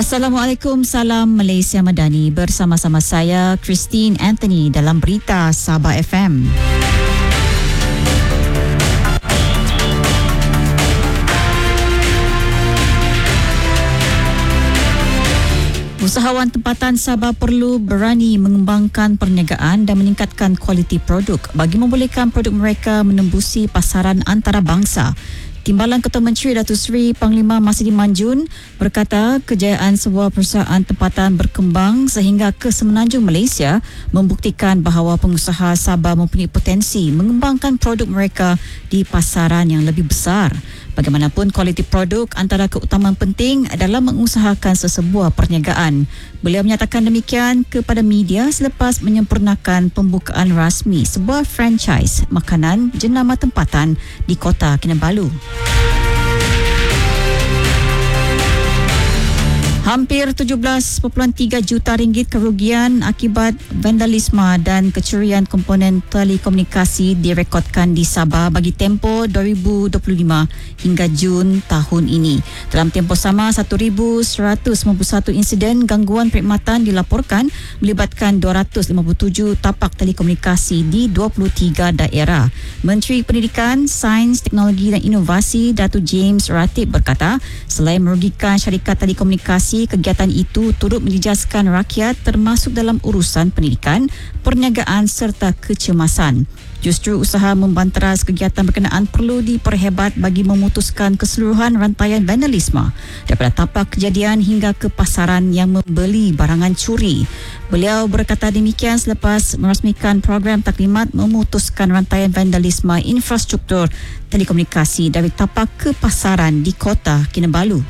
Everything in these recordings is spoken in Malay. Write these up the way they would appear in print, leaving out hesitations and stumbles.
Assalamualaikum, salam Malaysia Madani. Bersama-sama saya, Christine Anthony dalam Berita Sabah FM. Usahawan tempatan Sabah perlu berani mengembangkan perniagaan dan meningkatkan kualiti produk bagi membolehkan produk mereka menembusi pasaran antarabangsa. Timbalan Ketua Menteri Datuk Seri Panglima Masidi Manjun berkata kejayaan sebuah perusahaan tempatan berkembang sehingga ke semenanjung Malaysia membuktikan bahawa pengusaha Sabah mempunyai potensi mengembangkan produk mereka di pasaran yang lebih besar. Bagaimanapun, kualiti produk antara keutamaan penting dalam mengusahakan sesebuah perniagaan. Beliau menyatakan demikian kepada media selepas menyempurnakan pembukaan rasmi sebuah franchise makanan jenama tempatan di Kota Kinabalu. Hampir 17.3 juta ringgit kerugian akibat vandalisme dan kecurian komponen telekomunikasi direkodkan di Sabah bagi tempoh 2025 hingga Jun tahun ini. Dalam tempoh sama, 1,191 insiden gangguan perkhidmatan dilaporkan melibatkan 257 tapak telekomunikasi di 23 daerah. Menteri Pendidikan, Sains, Teknologi dan Inovasi Datuk James Ratib berkata, selain merugikan syarikat telekomunikasi, kegiatan itu turut menjejaskan rakyat termasuk dalam urusan pendidikan, perniagaan serta kecemasan. Justru usaha membanteras kegiatan berkenaan perlu diperhebat bagi memutuskan keseluruhan rantaian vandalisme daripada tapak kejadian hingga ke pasaran yang membeli barangan curi. Beliau berkata demikian selepas merasmikan program taklimat memutuskan rantaian vandalisme infrastruktur telekomunikasi dari tapak ke pasaran di Kota Kinabalu.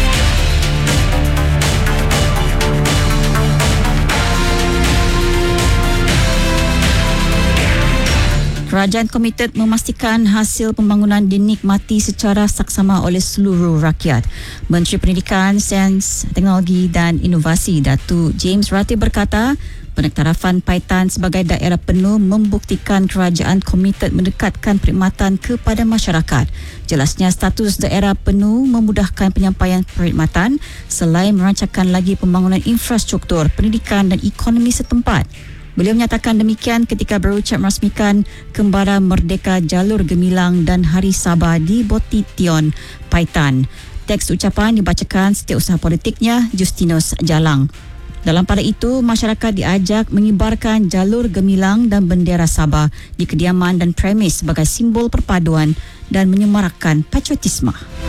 Kerajaan komited memastikan hasil pembangunan dinikmati secara saksama oleh seluruh rakyat. Menteri Pendidikan, Sains, Teknologi dan Inovasi Datuk James Ratib berkata, penektarafan Paitan sebagai daerah penuh membuktikan kerajaan komited mendekatkan perkhidmatan kepada masyarakat. Jelasnya status daerah penuh memudahkan penyampaian perkhidmatan selain merancangkan lagi pembangunan infrastruktur, pendidikan dan ekonomi setempat. Beliau menyatakan demikian ketika berucap merasmikan Kembara Merdeka Jalur Gemilang dan Hari Sabah di Botition, Paitan. Teks ucapan dibacakan setiausaha politiknya, Justinus Jalang. Dalam pada itu, masyarakat diajak mengibarkan jalur gemilang dan bendera Sabah di kediaman dan premis sebagai simbol perpaduan dan menyemarakkan patriotisme.